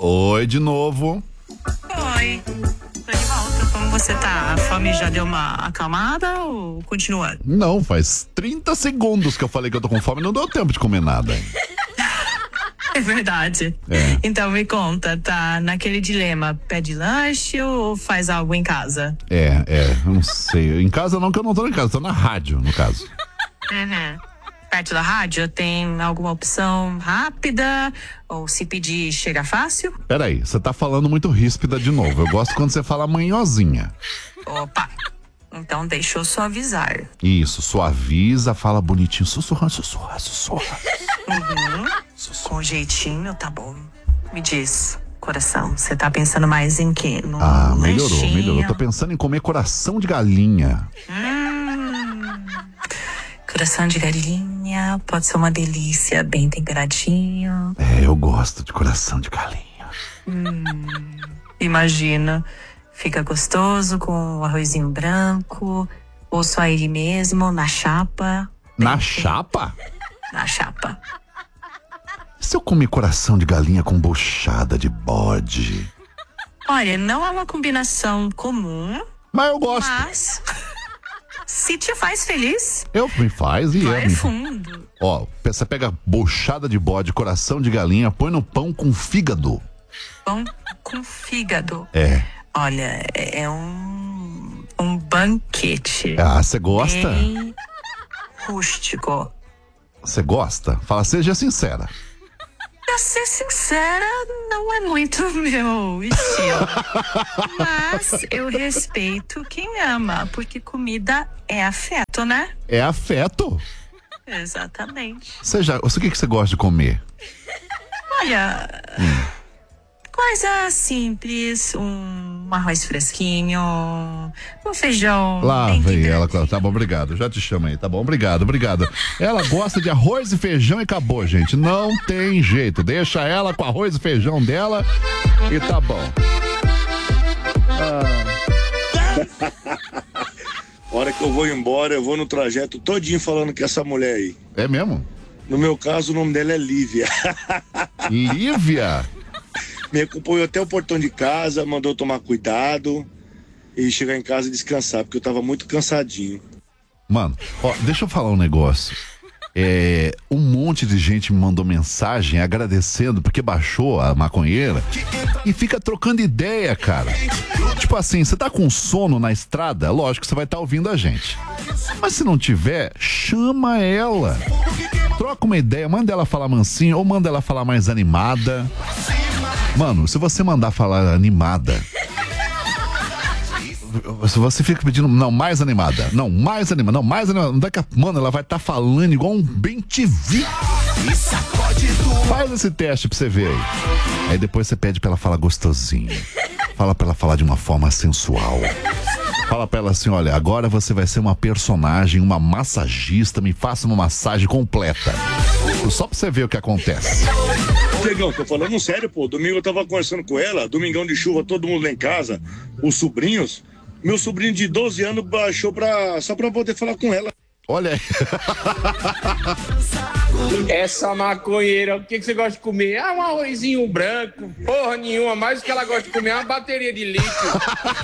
Oi, de novo. Oi, tô de volta. Como você tá? A fome já deu uma acalmada ou continua? Não, faz 30 segundos que eu falei que eu tô com fome, não deu tempo de comer nada. É verdade. É. Então me conta, tá naquele dilema, pede lanche ou faz algo em casa? Não sei. Em casa não, que eu não tô em casa, tô na rádio, no caso. Uhum. Perto da rádio tem alguma opção rápida? Ou se pedir, chega fácil? Peraí, você tá falando muito ríspida de novo. Eu gosto quando você fala manhosinha. Opa, então deixa eu suavizar. Isso, suaviza, fala bonitinho. Sussurra. Com jeitinho, tá bom. Me diz, coração, você tá pensando mais em quê? No Melhorou. lanchinho? Eu tô pensando em comer coração de galinha. Coração de galinha, pode ser uma delícia, bem temperadinho. Eu gosto de coração de galinha. Imagina, fica gostoso com arrozinho branco, ou só ele mesmo, na chapa. Na chapa? Na chapa. Se eu comer coração de galinha com buchada de bode? Olha, não é uma combinação comum, Mas eu gosto. mas se te faz feliz, Me faz e vai fundo. Ó, você pega buchada de bode, coração de galinha, põe no pão com fígado. Pão com fígado. É. Olha, é um banquete. Você gosta? Bem rústico. Você gosta? Fala, seja sincera. Pra ser sincera, não é muito meu estilo. Mas eu respeito quem ama, porque comida é afeto, né? É afeto. Exatamente. O que você gosta de comer? Olha, coisa simples, um arroz fresquinho, um feijão. Lá bem vem ela, temperadinho. tá bom, obrigado, já te chamo aí, tá bom, obrigado. Ela gosta de arroz e feijão e acabou, gente, não tem jeito, deixa ela com arroz e feijão dela e tá bom. Hora que eu vou embora, eu vou no trajeto todinho falando com essa mulher aí. É mesmo? No meu caso, o nome dela é Lívia. Lívia? Me acompanhou até o portão de casa, mandou tomar cuidado e chegar em casa e descansar, porque eu tava muito cansadinho. Mano, ó, deixa eu falar um negócio. Um monte de gente me mandou mensagem agradecendo porque baixou a maconheira e fica trocando ideia, cara. Tipo assim, você tá com sono na estrada, lógico que você vai estar ouvindo a gente. Mas se não tiver, chama ela. Troca uma ideia, manda ela falar mansinho ou manda ela falar mais animada. Mano, se você mandar falar animada, se você fica pedindo, mais animada. Mano, ela vai estar falando igual um bem-te-vi. Faz esse teste pra você ver aí. Aí depois você pede pra ela falar gostosinho. Fala pra ela falar de uma forma sensual. Fala pra ela assim, olha, agora você vai ser uma personagem, uma massagista, me faça uma massagem completa. Só pra você ver o que acontece. Diegão, tô falando sério, pô. Domingo eu tava conversando com ela, domingão de chuva, todo mundo lá em casa, os sobrinhos. Meu sobrinho de 12 anos baixou só pra poder falar com ela. Olha aí. Essa maconheira, o que você gosta de comer? Um arrozinho branco, porra nenhuma, mais o que ela gosta de comer é uma bateria de lítio.